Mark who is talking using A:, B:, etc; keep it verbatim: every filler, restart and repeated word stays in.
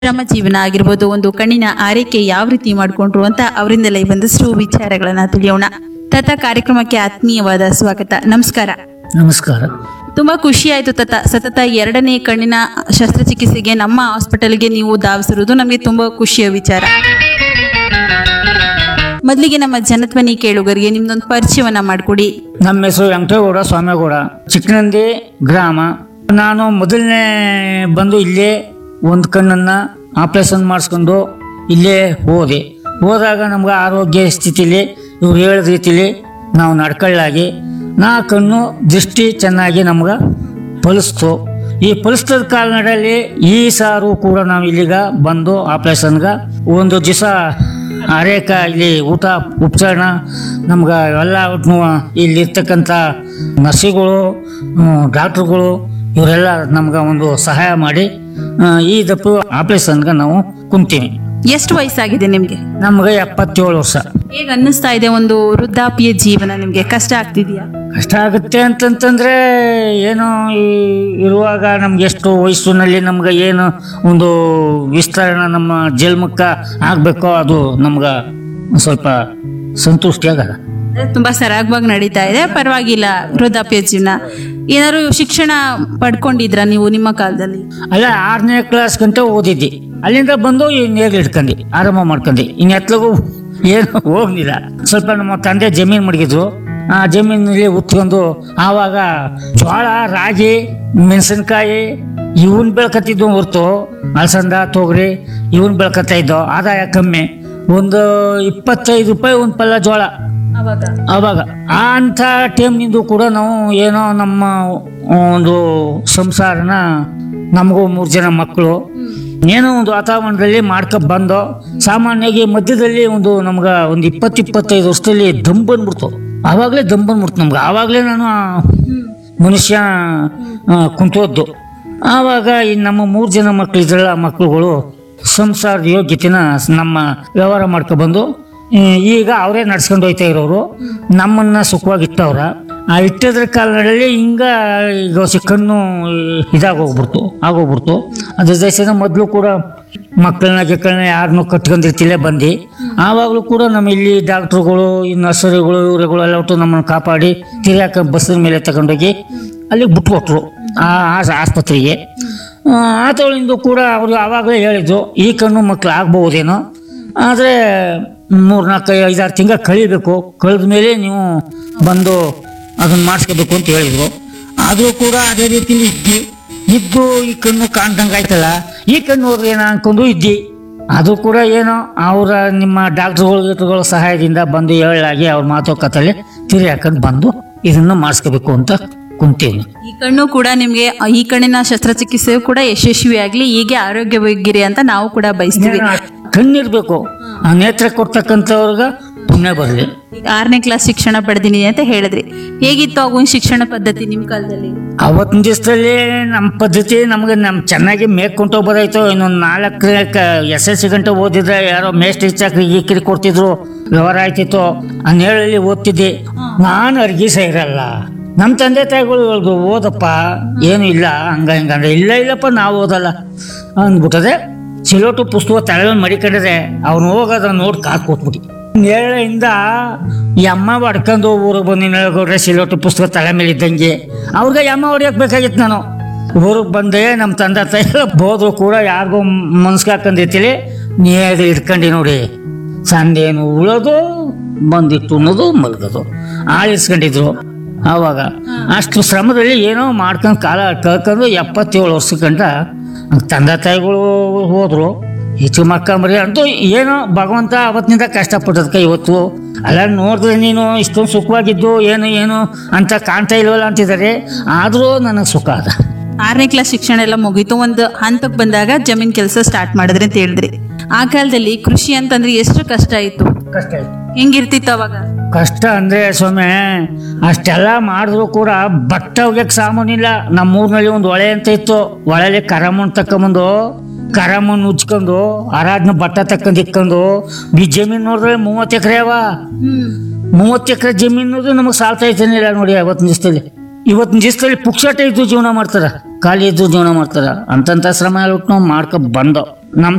A: ಶ್ರಮ ಜೀವನ ಆಗಿರ್ಬೋದು, ಒಂದು ಕಣ್ಣಿನ ಆರೈಕೆ ಯಾವ ರೀತಿ ಮಾಡ್ಕೊಂಡ್ರು ಅಂತ ಅವರಿಂದಲೇ ಒಂದಷ್ಟು ವಿಚಾರಗಳನ್ನ ತಿಳಿಯೋಣ. ತತ ಕಾರ್ಯಕ್ರಮಕ್ಕೆ ಆತ್ಮೀಯವಾದ ಸ್ವಾಗತ. ನಮಸ್ಕಾರ.
B: ನಮಸ್ಕಾರ.
A: ತುಂಬಾ ಖುಷಿ ಆಯ್ತು ತತ. ಸತತ ಎರಡನೇ ಕಣ್ಣಿನ ಶಸ್ತ್ರಚಿಕಿತ್ಸೆಗೆ ನಮ್ಮ ಹಾಸ್ಪಿಟಲ್ಗೆ ನೀವು ಧಾವಿಸಿರುವುದು ನಮಗೆ ತುಂಬಾ ಖುಷಿಯ ವಿಚಾರ. ಮೊದಲಿಗೆ ನಮ್ಮ ಜನಧ್ವನಿ ಕೇಳುಗರಿಗೆ ನಿಮ್ದೊಂದು ಪರಿಚಯವನ್ನ ಮಾಡಿಕೊಡಿ.
B: ನಮ್ಮ ಹೆಸರು ವೆಂಕಟೇಗೌಡ ಸ್ವಾಮೇಗೌಡ, ಚಿಕ್ಕನಂದಿ ಗ್ರಾಮ. ನಾನು ಮೊದಲನೇ ಬಂದು ಇಲ್ಲೇ ಒಂದು ಕಣ್ಣನ್ನು ಆಪರೇಷನ್ ಮಾಡಿಸ್ಕೊಂಡು ಇಲ್ಲೇ ಹೋದೆ. ಹೋದಾಗ ನಮ್ಗೆ ಆರೋಗ್ಯ ಸ್ಥಿತಿಲಿ ಇವ್ರು ಹೇಳಿದ ರೀತಿಲಿ ನಾವು ನಡ್ಕೊಳ್ಳಾಗಿ ನಾ ಕಣ್ಣು ದೃಷ್ಟಿ ಚೆನ್ನಾಗಿ ನಮ್ಗೆ ಫಲಿಸ್ತು. ಈ ಫಲಿಸ್ತದ ಕಾಲದಲ್ಲಿ ಈ ಸಾರು ಕೂಡ ನಾವು ಇಲ್ಲಿಗ ಬಂದು ಆಪರೇಷನ್ಗೆ ಒಂದು ದಿವಸ ಅರೇಕ ಇಲ್ಲಿ ಊಟ ಉಪಚಾರ ನಮ್ಗೆ ಎಲ್ಲ ಇಲ್ಲಿರ್ತಕ್ಕಂಥ ನರ್ಸಿಗಳು, ಡಾಕ್ಟ್ರುಗಳು ಇವರೆಲ್ಲ ನಮ್ಗೆ ಒಂದು ಸಹಾಯ ಮಾಡಿ ಈ ದಪ್ಪು ಆಪರೇಷನ್ಗೆ ನಾವು ಕುಂತೀವಿ.
A: ಎಷ್ಟು ವಯಸ್ಸಾಗಿದೆ ನಿಮ್ಗೆ?
B: ನಮ್ಗೆ ಎಪ್ಪತ್ತೇಳು ವರ್ಷ.
A: ಹೇಗ ಅನ್ನಿಸ್ತಾ ಇದೆ ಒಂದು ವೃದ್ಧಾಪ್ಯ ಜೀವನ? ನಿಮ್ಗೆ ಕಷ್ಟ ಆಗ್ತಿದ್ಯಾ?
B: ಕಷ್ಟ ಆಗುತ್ತೆ ಅಂತಂತಂದ್ರೆ ಏನು, ಈ ಇರುವಾಗ ನಮ್ಗೆ ಎಷ್ಟು ವಯಸ್ಸಿನಲ್ಲಿ ನಮ್ಗೆ ಏನು ಒಂದು ವಿಸ್ತರಣೆ ನಮ್ಮ ಜನ್ಮಕ್ಕೆ ಆಗ್ಬೇಕೋ ಅದು ನಮ್ಗೆ ಸ್ವಲ್ಪ ಸಂತುಷ್ಟಿ ಆಗಲ್ಲ.
A: ತುಂಬಾ ಸರಾಗವಾಗಿ ನಡೀತಾ ಇದೆ, ಪರವಾಗಿಲ್ಲ ವೃದ್ಧಾಪ್ಯ ಜೀವನ. ಏನಾದ್ರು ಶಿಕ್ಷಣ ಪಡ್ಕೊಂಡಿದ್ರ ನೀವು ನಿಮ್ಮ ಕಾಲದಲ್ಲಿ?
B: ಅಲ್ಲ, ಆರನೇ ಕ್ಲಾಸ್ ಗಂಟ ಓದಿದ್ದಿ, ಅಲ್ಲಿಂದ ಬಂದು ನೇರ್ಲಿ ಇಟ್ಕೊಂಡಿ ಆರಂಭ ಮಾಡ್ಕೊಂಡಿ. ಇನ್ನು ಎತ್ಲಗೂ ಏನು ಹೋಗ್ಲಿಲ್ಲ. ಸ್ವಲ್ಪ ನಮ್ಮ ತಂದೆ ಜಮೀನು ಮಡಗಿದ್ರು, ಆ ಜಮೀನಲ್ಲಿ ಉತ್ಕೊಂಡು ಆವಾಗ ಜೋಳ, ರಾಗಿ, ಮೆಣಸಿನ್ಕಾಯಿ ಇವನ್ ಬೆಳ್ಕತ್ತಿದ್ವು ಹೊರ್ತು ಅಲಸಂದ, ತೊಗರಿ ಇವನ್ ಬೆಳ್ಕತ್ತಾ ಇದ್ದೋ. ಆದಾಯ ಕಮ್ಮಿ, ಒಂದು ಇಪ್ಪತ್ತೈದು ರೂಪಾಯಿ ಒಂದು ಪಲ್ಲ ಜೋಳ ಅವಾಗ. ಆ ಅಂಥ ಟೈಮ್ನಿಂದ ಕೂಡ ನಾವು ಏನೋ ನಮ್ಮ ಒಂದು ಸಂಸಾರನ, ನಮಗೂ ಮೂರು ಜನ ಮಕ್ಕಳು, ಏನೋ ಒಂದು ವಾತಾವರಣದಲ್ಲಿ ಮಾಡ್ಕೊಂಡು ಬಂದು ಸಾಮಾನ್ಯವಾಗಿ ಮಧ್ಯದಲ್ಲಿ ಒಂದು ನಮ್ಗೆ ಒಂದು ಇಪ್ಪತ್ತು ಇಪ್ಪತ್ತೈದು ವರ್ಷದಲ್ಲಿ ದಮ್ ಬಂದ್ಬಿಡ್ತು. ಆವಾಗಲೇ ದಮ್ ಬಂದ್ಬಿಡ್ತು ನಮ್ಗೆ. ಆವಾಗಲೇ ನಾನು ಮನುಷ್ಯ ಕುಂತೋದ್ದು. ಆವಾಗ ಈ ನಮ್ಮ ಮೂರು ಜನ ಮಕ್ಕಳು ಇದ್ರಲ್ಲ, ಮಕ್ಕಳುಗಳು ಸಂಸಾರದ ಯೋಗ್ಯತೆನ ನಮ್ಮ ವ್ಯವಹಾರ ಮಾಡ್ಕೊಬಂದು ಈಗ ಅವರೇ ನಡ್ಸ್ಕೊಂಡು ಹೋಯ್ತಾ ಇರೋರು. ನಮ್ಮನ್ನ ಸುಖವಾಗಿ ಇಟ್ಟವ್ರ. ಆ ಇಟ್ಟದ್ರ ಕಾಲದಲ್ಲಿ ಹಿಂಗ ಈಗ ಕಣ್ಣು ಇದಾಗೋಗ್ಬಿಡ್ತು ಆಗೋಗ್ಬಿಡ್ತು ಅದ್ರ ದೇಶದ ಮೊದಲು ಕೂಡ ಮಕ್ಕಳನ್ನ ಗಿಕ್ಕಳನ್ನ ಯಾರನ್ನೂ ಕಟ್ಕೊಂಡಿರ್ತಿಲ್ಲೇ ಬಂದು. ಆವಾಗಲೂ ಕೂಡ ನಮ್ಮ ಇಲ್ಲಿ ಡಾಕ್ಟ್ರುಗಳು, ಈ ನರ್ಸರಿಗಳು, ಇವರುಗಳು ಎಲ್ಲ ಒಟ್ಟು ನಮ್ಮನ್ನು ಕಾಪಾಡಿ ತಿರ್ಯಾಕ ಬಸ್ಸಿನ ಮೇಲೆ ತಗೊಂಡೋಗಿ ಅಲ್ಲಿಗೆ ಬಿಟ್ಕೊಟ್ರು ಆ ಆಸ್ಪತ್ರೆಗೆ. ಆತಗಳಿಂದ ಕೂಡ ಅವರು ಆವಾಗಲೇ ಹೇಳಿದ್ರು ಈ ಕಣ್ಣು ಮಕ್ಕಳು ಆಗ್ಬಹುದೇನೋ, ಆದರೆ ಮೂರ್ನಾಲ್ಕು ಐದಾರು ತಿಂಗಳು ಕಳಿಬೇಕು, ಕಳೆದ ಮೇಲೆ ನೀವು ಬಂದು ಅದನ್ನು ಮಾಡಿಸ್ಕೋಬೇಕು ಅಂತ ಹೇಳಿದ್ರು. ಆದರೂ ಕೂಡ ಅದೇ ರೀತಿಲಿ ಇದ್ದಿ ಇದ್ದು ಈ ಕಣ್ಣು ಕಾಣ್ದಂಗೆ ಆಯ್ತಲ್ಲ, ಈ ಕಣ್ಣು ಹೋದ್ರೆ ಏನೋ ಅನ್ಕೊಂಡು ಇದ್ದಿ. ಅದು ಕೂಡ ಏನೋ ಅವರ ನಿಮ್ಮ ಡಾಕ್ಟ್ರುಗಳು ಗೀಟ್ರುಗಳ ಸಹಾಯದಿಂದ ಬಂದು ಹೇಳಾಗಿ ಅವ್ರ ಮಾತುಕತೆಯಲ್ಲಿ ತಿರಿ ಹಾಕೊಂಡು ಬಂದು ಇದನ್ನು ಮಾಡಿಸ್ಕೋಬೇಕು ಅಂತ ಕುಂತೀನಿ.
A: ಈ ಕಣ್ಣು ಕೂಡ ನಿಮ್ಗೆ, ಈ ಕಣ್ಣಿನ ಶಸ್ತ್ರಚಿಕಿತ್ಸೆ ಕೂಡ ಯಶಸ್ವಿಯಾಗ್ಲಿ, ಹೀಗೆ ಆರೋಗ್ಯವಾಗಿರಿ ಅಂತ ನಾವು ಕೂಡ ಬಯಸ್ತೀವಿ.
B: ಕಣ್ಣಿರ್ಬೇಕು, ಆ ನೇತ್ರ ಕೊಡ್ತಕ್ಕಂಥವ್ರಿಗೆ ಪುಣ್ಯ ಬರಲಿ.
A: ಆರನೇ ಕ್ಲಾಸ್ ಶಿಕ್ಷಣ ಪಡೆದಿನಿ ಅಂತ ಹೇಳಿದ್ರಿ. ಹೇಗಿತ್ತು ಆಗುವ ಶಿಕ್ಷಣ ಪದ್ಧತಿ ನಿಮ್ ಕಾಲದಲ್ಲಿ?
B: ಅವತ್ತಿನ ದಿವಸದಲ್ಲಿ ನಮ್ಮ ಪದ್ಧತಿ ನಮ್ಗೆ ನಮ್ ಚೆನ್ನಾಗಿ ಮೇಲ್ಕೊಂತ ಹೋಗೋದಾಯ್ತು. ಇನ್ನೊಂದು ನಾಲ್ಕು ಎಸ್ ಎಲ್ ಸಿ ಗಂಟೆ ಓದಿದ್ರೆ ಯಾರೋ ಮೇಸ್ಟ್ರಿ ಚಾಕ್ರಿ ಗೀಕಿರಿ ಕೊಡ್ತಿದ್ರು, ವ್ಯವಹಾರ ಆಯ್ತಿತ್ತು. ಹನ್ನೆರಡಲ್ಲಿ ಓದ್ತಿದ್ದೆ ನಾನು. ಅರ್ಗಿಸ ಇರಲ್ಲ. ನಮ್ಮ ತಂದೆ ತಾಯಿಗಳು ಹೇಳಿದ್ರು ಓದಪ್ಪ, ಏನು ಇಲ್ಲ ಹಂಗ ಹಿಂಗಂದ್ರೆ, ಇಲ್ಲ ಇಲ್ಲಪ್ಪ ನಾವು ಓದಲ್ಲ ಅಂದ್ಬಿಟ್ಟದೆ. ಸಿಲೋಟು ಪುಸ್ತಕ ತಲೆ ಮಡಿಕೊಂಡಿದೆ, ಅವ್ನು ಹೋಗೋದ ನೋಡಿ ಕಾತ್ ಕೂತ್ಬಿಟ್ಟು ನೇಳೆಯಿಂದ ಈ ಅಮ್ಮ ಹೊಡ್ಕೊಂಡು ಊರಿಗೆ ಬಂದು ಹೇಳ್ಕೊಡ್ರೆ ಸಿಲೋಟು ಪುಸ್ತಕ ತಲೆ ಮೇಲೆ ಇದ್ದಂಗೆ ಅವ್ರಿಗೆ ಅಮ್ಮ ಹೊಡಿಯಕ್ ಬೇಕಾಗಿತ್ತು. ನಾನು ಊರಿಗೆ ಬಂದೆ, ನಮ್ಮ ತಂದೆ ತಾಯಿ ಬೋದ್ರು ಕೂಡ ಯಾರಿಗೂ ಮನ್ಸ್ಗೆ ಹಾಕೊಂಡಿರ್ತೀವಿ, ನೇರು ಇಟ್ಕೊಂಡು ನೋಡಿ ಸಂದೇನು ಉಳೋದು, ಬಂದಿಟ್ಟು ಉಣ್ಣೋದು, ಮಲ್ಗೋದು, ಆಳಿಸ್ಕೊಂಡಿದ್ರು. ಆವಾಗ ಅಷ್ಟು ಶ್ರಮದಲ್ಲಿ ಏನೋ ಮಾಡ್ಕೊಂಡು ಕಾಲ ಕಳ್ಕೊಂಡು ಎಪ್ಪತ್ತೇಳು ವರ್ಷ ಗಂಟ ತಂದೆ ತಾಯಿಗಳು ಹೋದ್ರು. ಹೆಚ್ಚು ಮಕ್ಕ ಮರಿ ಅಂತೂ ಏನೋ ಭಗವಂತ ಅವತ್ತಿನಿಂದ ಕಷ್ಟಪಟ್ಟದಕ್ಕೆ ಇವತ್ತು ಅಲ್ಲ ನೋಡಿದ್ರೆ ನೀನು ಇಷ್ಟೊಂದು ಸುಖವಾಗಿದ್ದು ಏನು ಏನು ಅಂತ ಕಾಣ್ತಾ ಇಲ್ವಲ್ಲ ಅಂತಿದ್ದಾರೆ. ಆದರೂ ನನಗೆ ಸುಖ ಅದ.
A: ಆರನೇ ಕ್ಲಾಸ್ ಶಿಕ್ಷಣ ಎಲ್ಲ ಮುಗೀತು, ಒಂದು ಹಂತಕ್ಕೆ ಬಂದಾಗ ಜಮೀನ್ ಕೆಲಸ ಸ್ಟಾರ್ಟ್ ಮಾಡಿದ್ರಿ ಅಂತ ಹೇಳಿದ್ರಿ. ಆ ಕಾಲದಲ್ಲಿ ಕೃಷಿ ಅಂತಂದ್ರೆ ಎಷ್ಟು ಕಷ್ಟ ಇತ್ತು?
B: ಕಷ್ಟ ಇತ್ತು.
A: ಹೆಂಗಿರ್ತಿತ್ತು ಅವಾಗ?
B: ಕಷ್ಟ ಅಂದ್ರೆ ಸ್ವಾಮಿ, ಅಷ್ಟೆಲ್ಲ ಮಾಡಿದ್ರು ಕೂಡ ಭತ್ತ ಒಗ್ಯಕ್ಕೆ ಸಾಮಾನಿಲ್ಲ. ನಮ್ಮೂರಿನಲ್ಲಿ ಒಂದು ಹೊಳೆ ಅಂತ ಇತ್ತು. ಹೊಳೆಲಿ ಕರಮಣ್ಣು ತಕೊಂಬಂದು ಕರಮಣ್ಣು ಉಚ್ಕೊಂಡು ಆರಾಧನ ಭತ್ತ ತಕ್ಕಂಡು ಇಕ್ಕೊಂಡು ಈ ಜಮೀನು ನೋಡಿದ್ರೆ ಮೂವತ್ತು ಎಕರೆ ಅವ. ಮೂವತ್ತು ಎಕರೆ ಜಮೀನು ನಮಗೆ ಸಾಲ್ತಾ ಇದ್ದೇನಿಲ್ಲ ನೋಡಿ. ಅವತ್ತಿನ ದಿವಸದಲ್ಲಿ ಇವತ್ತಿನ ದಿವಸದಲ್ಲಿ ಪುಕ್ಷಾಟ ಇದ್ದು ಜೀವನ ಮಾಡ್ತಾರ. ಖಾಲಿ ಇದ್ದು ಜೀವನ ಮಾಡ್ತಾರ ಅಂತಂತ ಶ್ರಮ ಹೇಳ್ಬಿಟ್ಟು ನಾವು ಮಾಡ್ಕೊ ಬಂದೋ ನಮ್